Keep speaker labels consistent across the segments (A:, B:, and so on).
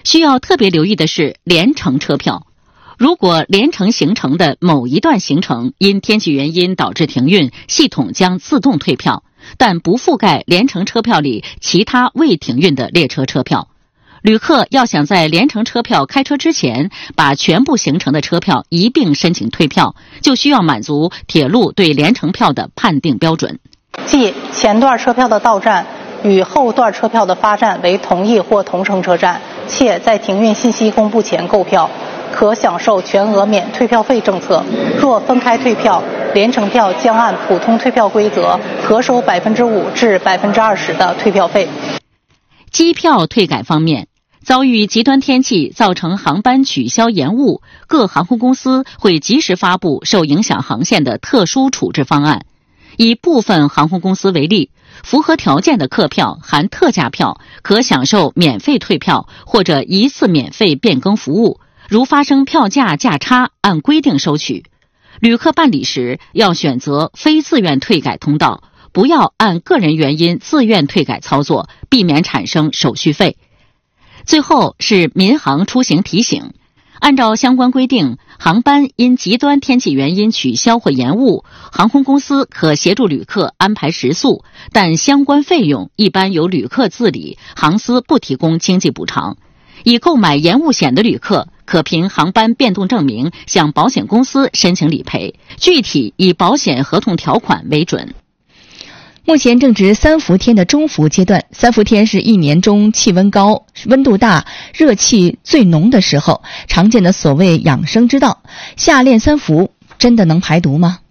A: 需要特别留意的是连程车票。如果连程行程的某一段行程因天气原因导致停运，系统将自动退票，但不覆盖连程车票里其他未停运的列车车票。旅客要想在连程车票开车之前把全部行程的车票一并申请退票，就需要满足铁路对连程票的判定标准，
B: 即前段车票的到站与后段车票的发站为同一或同城车站，且在停运信息公布前购票，可享受全额免退票费政策。若分开退票，连程票将按普通退票规则核收5%至20%的退票费。
A: 机票退改方面，遭遇极端天气造成航班取消延误，各航空公司会及时发布受影响航线的特殊处置方案。以部分航空公司为例，符合条件的客票含特价票可享受免费退票或者一次免费变更服务，如发生票价价差按规定收取。旅客办理时要选择非自愿退改通道，不要按个人原因自愿退改操作，避免产生手续费。最后是民航出行提醒，按照相关规定，航班因极端天气原因取消或延误，航空公司可协助旅客安排食宿，但相关费用一般由旅客自理，航司不提供经济补偿。已购买延误险的旅客可凭航班变动证明向保险公司申请理赔，具体以保险合同条款为准。
C: 目前正值三伏天的中伏阶段，三伏天是一年中气温高、温度大、热气最浓的时候，常见的所谓养生之道。夏练三伏真的能排毒吗？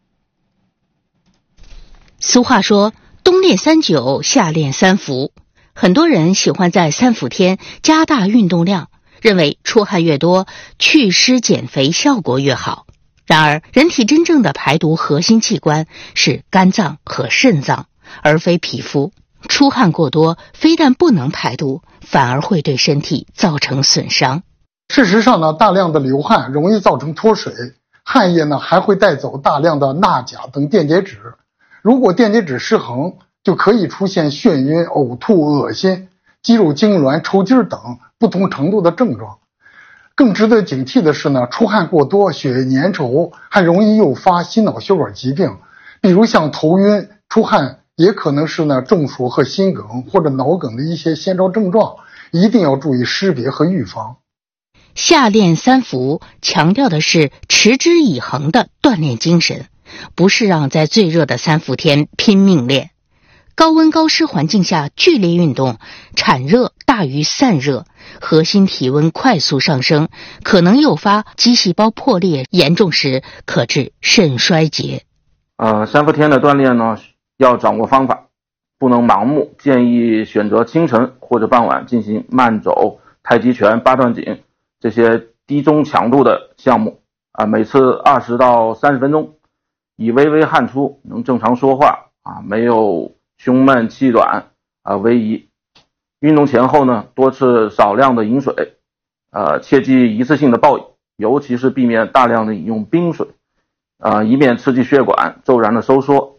D: 俗话说，冬练三九，夏练三伏。很多人喜欢在三伏天加大运动量，认为出汗越多，祛湿减肥效果越好。然而，人体真正的排毒核心器官是肝脏和肾脏，而非皮肤。出汗过多，非但不能排毒，反而会对身体造成损伤。
E: 事实上呢，大量的流汗容易造成脱水，汗液呢还会带走大量的钠钾等电解质。如果电解质失衡，就可以出现眩晕、呕吐、恶心、肌肉痉挛、抽筋等不同程度的症状。更值得警惕的是呢，出汗过多、血液粘稠，还容易诱发心脑血管疾病，比如像头晕、出汗，也可能是呢中暑和心梗或者脑梗的一些先兆症状，一定要注意识别和预防。
D: 夏练三伏强调的是持之以恒的锻炼精神，不是让在最热的三伏天拼命练。高温高湿环境下剧烈运动，产热大于散热，核心体温快速上升，可能诱发肌细胞破裂，严重时可致肾衰竭。
F: 三伏天的锻炼呢，要掌握方法，不能盲目，建议选择清晨或者傍晚进行慢走、太极拳、八段锦这些低中强度的项目每次20到30分钟，以微微汗出，能正常说话没有胸闷气短为宜。运动前后呢，多吃少量的饮水，切忌一次性的暴饮，尤其是避免大量的饮用冰水，以免刺激血管骤然的收缩。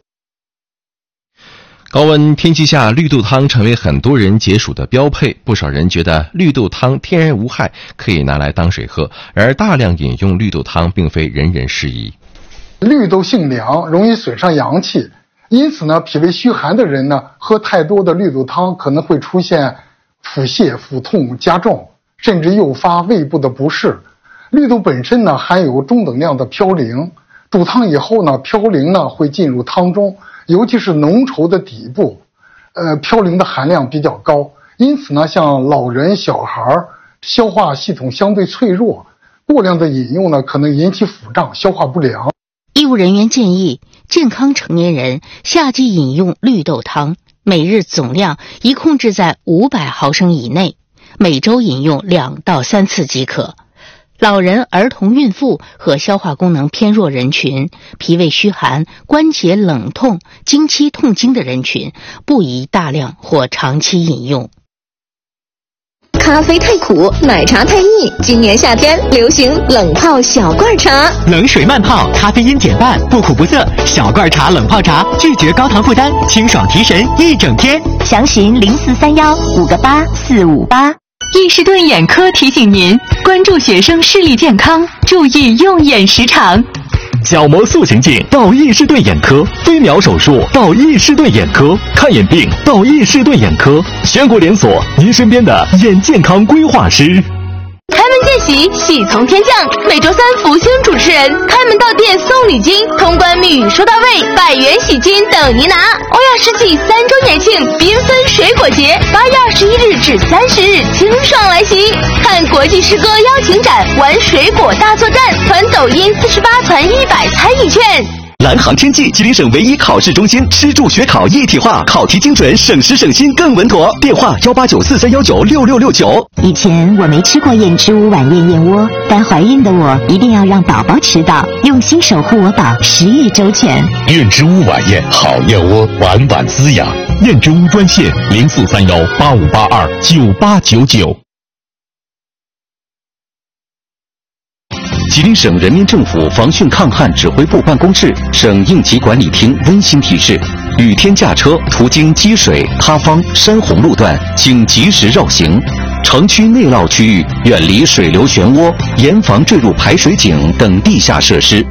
G: 高温天气下，绿豆汤成为很多人解暑的标配。不少人觉得绿豆汤天然无害，可以拿来当水喝，然而大量饮用绿豆汤并非人人适宜。
E: 绿豆性凉，容易损伤阳气，因此呢，脾胃虚寒的人呢，喝太多的绿豆汤可能会出现腹泻、腹痛加重，甚至诱发胃部的不适。绿豆本身呢，含有中等量的嘌呤，煮汤以后呢，嘌呤呢会进入汤中，尤其是浓稠的底部，嘌呤的含量比较高，因此呢，像老人、小孩消化系统相对脆弱，过量的饮用呢，可能引起腹胀、消化不良。
D: 医务人员建议，健康成年人夏季饮用绿豆汤，每日总量宜控制在500毫升以内，每周饮用2到3次即可。老人、儿童、孕妇和消化功能偏弱人群、脾胃虚寒、关节冷痛、经期痛经的人群，不宜大量或长期饮用。
H: 咖啡太苦，奶茶太腻，今年夏天流行冷泡小罐茶，
I: 冷水慢泡，咖啡因减半，不苦不涩，小罐茶冷泡茶，拒绝高糖负担，清爽提神一整天。
J: 详询0431-58458。 伊士顿眼科提醒您关注学生视力健康，注意用眼时长。
K: 角膜塑形镜到伊士顿眼科，飞秒手术到伊士顿眼科，看眼病到伊士顿眼科，全国连锁，您身边的眼健康规划师。
L: 开门见喜，喜从天降。每周三福星主持人开门到店送礼金，通关密语收到位，100元喜金等您拿。欧亚世纪3周年庆缤纷水果节，8月21日至30日清爽来袭。看国际诗歌邀请展，玩水果大作战，团抖音48团100参与券。
K: 蓝航天际，吉林省唯一考试中心，吃住学考一体化，考题精准，省时省心更稳妥。电话18943196669。
M: 以前我没吃过燕之屋晚宴燕窝，但怀孕的我一定要让宝宝吃到，用心守护我宝，10亿周全。
N: 燕之屋晚宴好燕窝，晚晚滋养。燕之屋专线043185829899。吉林省人民政府防汛抗旱指挥部办公室、省应急管理厅温馨提示：雨天驾车途经积水、塌方、山洪路段，请及时绕行；城区内涝区域远离水流漩涡，严防坠入排水井等地下设施。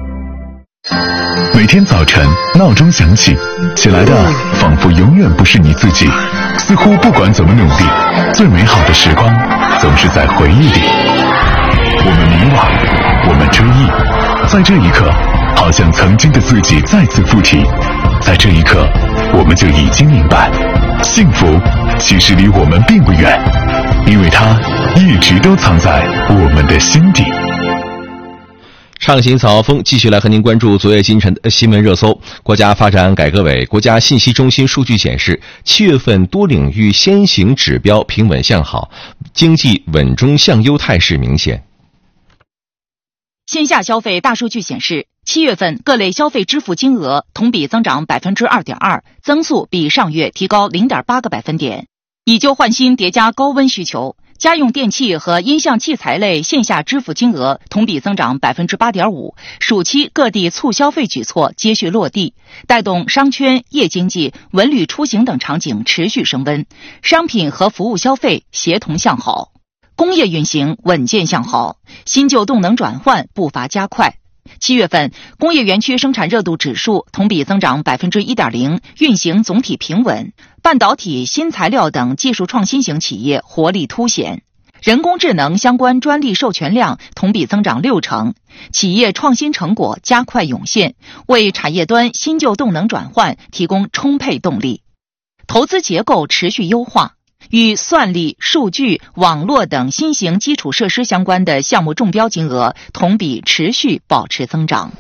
O: 每天早晨闹钟响起，起来的仿佛永远不是你自己，似乎不管怎么努力，最美好的时光总是在回忆里。我们迷惘，我们追忆，在这一刻，好像曾经的自己再次附体。在这一刻，我们就已经明白，幸福其实离我们并不远，因为它一直都藏在我们的心底。
G: 畅行早高峰，继续来和您关注昨夜今晨的新闻热搜。国家发展改革委、国家信息中心数据显示，7月份多领域先行指标平稳向好，经济稳中向优态势明显。
P: 线下消费大数据显示，7月份各类消费支付金额同比增长 2.2%， 增速比上月提高 0.8个百分点。以旧换新叠加高温需求，家用电器和音像器材类线下支付金额同比增长 8.5%， 暑期各地促消费举措接续落地，带动商圈、夜经济、文旅出行等场景持续升温，商品和服务消费协同向好。工业运行稳健向好，新旧动能转换步伐加快。7月份，工业园区生产热度指数同比增长 1.0%， 运行总体平稳。半导体、新材料等技术创新型企业活力凸显。人工智能相关专利授权量同比增长60%，企业创新成果加快涌现，为产业端新旧动能转换提供充沛动力。投资结构持续优化。与算力、数据、网络等新型基础设施相关的项目中标金额同比持续保持增长。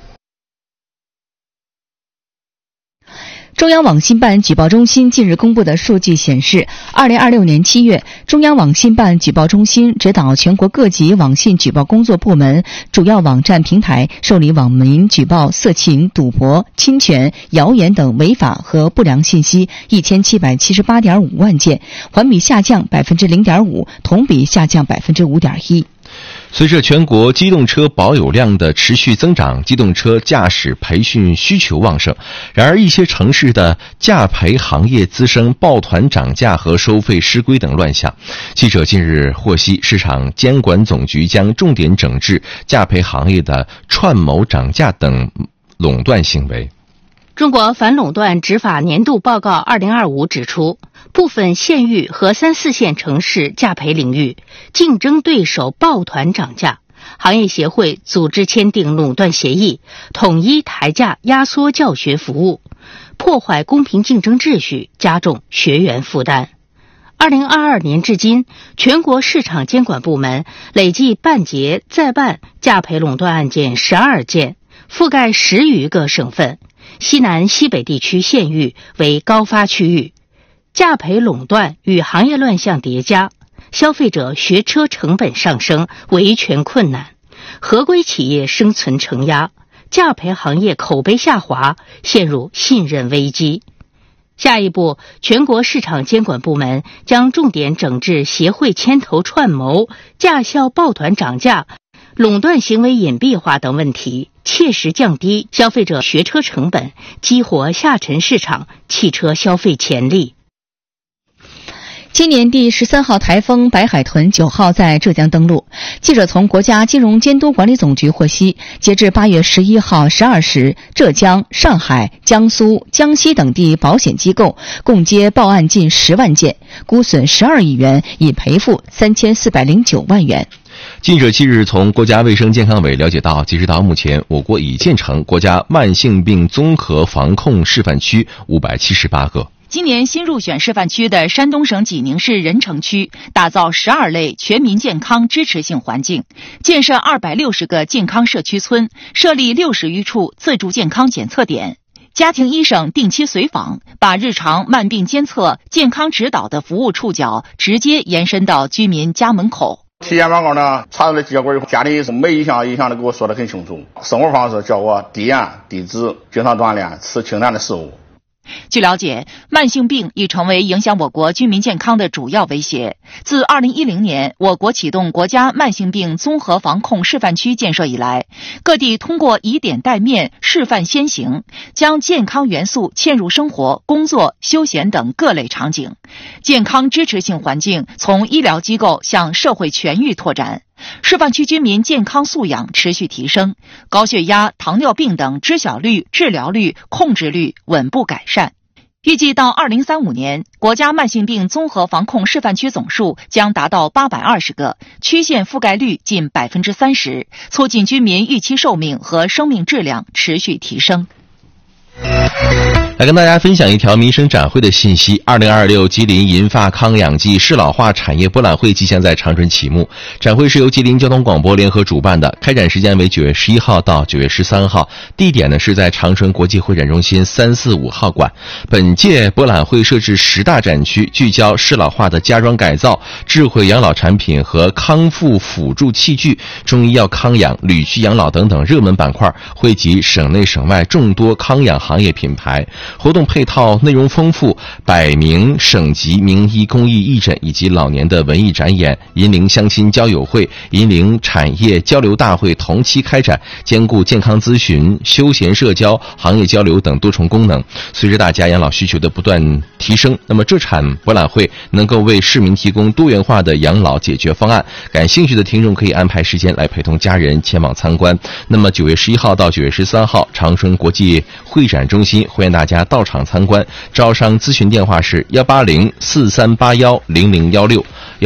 C: 中央网信办举报中心近日公布的数据显示，2026年7月，中央网信办举报中心指导全国各级网信举报工作部门主要网站平台受理网民举报色情、赌博、侵权、谣言等违法和不良信息1778.5万件，环比下降 0.5%， 同比下降 5.1%。
G: 随着全国机动车保有量的持续增长，机动车驾驶培训需求旺盛。然而，一些城市的驾培行业滋生抱团涨价和收费失规等乱象。记者近日获悉，市场监管总局将重点整治驾培行业的串谋涨价等垄断行为。
D: 中国反垄断执法年度报告2025指出，部分县域和3、4线城市驾培领域竞争对手抱团涨价，行业协会组织签订垄断协议，统一抬价压缩教学服务，破坏公平竞争秩序，加重学员负担。2022年至今，全国市场监管部门累计办结再办驾培垄断案件12件，覆盖10余个省份。西南、西北地区县域为高发区域，驾培垄断与行业乱象叠加，消费者学车成本上升，维权困难，合规企业生存承压，驾培行业口碑下滑，陷入信任危机。下一步，全国市场监管部门将重点整治协会牵头串谋、驾校抱团涨价、垄断行为隐蔽化等问题，切实降低消费者学车成本，激活下沉市场汽车消费潜力。
C: 今年第13号台风白海豚9号在浙江登陆。记者从国家金融监督管理总局获悉，截至8月11号12时，浙江、上海、江苏、江西等地保险机构共接报案近10万件，估损12亿元，已赔付3409万元。
G: 记者近日从国家卫生健康委了解到，截止到目前，我国已建成国家慢性病综合防控示范区578个。
P: 今年新入选示范区的山东省济宁市任城区，打造12类全民健康支持性环境，建设260个健康社区村，设立60余处自助健康检测点。家庭医生定期随访，把日常慢病监测、健康指导的服务触角直接延伸到居民家门口。
Q: 体检报告呢，查出来结果以后，家庭医生每一项的给我说得很清楚。生活方式叫我低盐低脂，经常锻炼，吃清淡的食物。
P: 据了解，慢性病已成为影响我国居民健康的主要威胁。自2010年我国启动国家慢性病综合防控示范区建设以来，各地通过以点带面、示范先行，将健康元素嵌入生活、工作、休闲等各类场景，健康支持性环境从医疗机构向社会全域拓展。示范区居民健康素养持续提升，高血压、糖尿病等知晓率、治疗率、控制率稳步改善。预计到2035年，国家慢性病综合防控示范区总数将达到820个，区县覆盖率近30%，促进居民预期寿命和生命质量持续提升。
G: 来跟大家分享一条民生展会的信息。2026吉林银发康养剂适老化产业博览会即将在长春启幕。展会是由吉林交通广播联合主办的，开展时间为9月11号到9月13号，地点呢是在长春国际会展中心345号馆。本届博览会设置10大展区，聚焦适老化的家装改造、智慧养老产品和康复辅助器具、中医药康养、旅居养老等等热门板块，汇集省内省外众多康养行业品牌。活动配套内容丰富，100名省级名医公益义诊以及老年的文艺展演、银龄相亲交友会、银龄产业交流大会同期开展，兼顾健康咨询、休闲社交、行业交流等多重功能。随着大家养老需求的不断提升，那么这场博览会能够为市民提供多元化的养老解决方案。感兴趣的听众可以安排时间来陪同家人前往参观。那么9月11号到9月13号，长春国际会展中心欢迎大家到场参观。招商咨询电话是180-4381-0016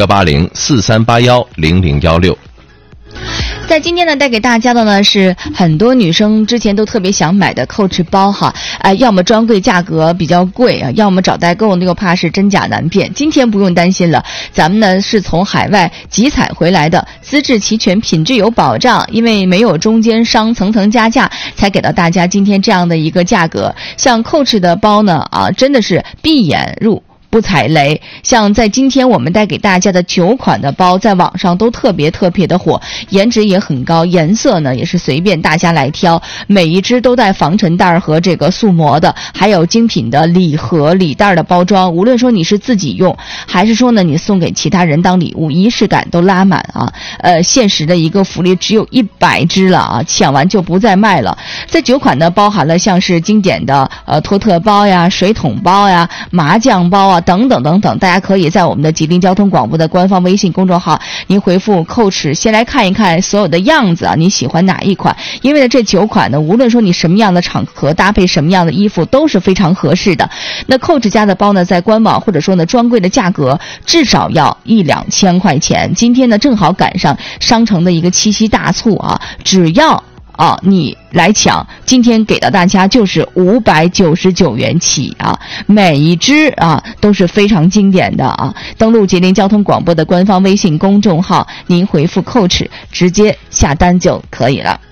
G: 180-4381-0016。
C: 在今天呢，带给大家的呢是很多女生之前都特别想买的 Coach 包哈，要么专柜价格比较贵啊，要么找代购又怕是真假难辨。今天不用担心了，咱们呢是从海外集采回来的，资质齐全，品质有保障，因为没有中间商层层加价，才给到大家今天这样的一个价格。像 Coach 的包呢真的是闭眼入不踩雷，像在今天我们带给大家的9款的包，在网上都特别的火，颜值也很高，颜色呢也是随便大家来挑，每一只都带防尘袋和这个塑膜的，还有精品的礼盒礼袋的包装，无论说你是自己用，还是说呢你送给其他人当礼物，仪式感都拉满啊。限时的一个福利只有100只了啊，抢完就不再卖了。这9款呢包含了像是经典的托特包呀、水桶包呀、麻将包啊等等等等，大家可以在我们的吉林交通广播的官方微信公众号，您回复 Coach 先来看一看所有的样子啊，你喜欢哪一款？因为呢这9款呢，无论说你什么样的场合搭配什么样的衣服都是非常合适的。那 Coach 家的包呢，在官网或者说呢专柜的价格至少要1-2千块钱。今天呢正好赶上商城的一个七夕大促啊，只要你来抢，今天给到大家就是599元起啊，每一只都是非常经典的啊。登录吉林交通广播的官方微信公众号，您回复 Coach 直接下单就可以了。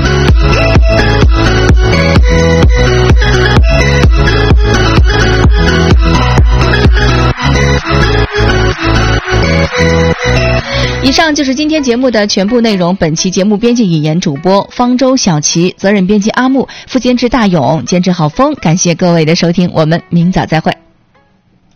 C: 以上就是今天节目的全部内容。本期节目编辑引言主播方舟、小齐，责任编辑阿木，副监制大勇，监制郝峰。感谢各位的收听，我们明早再会。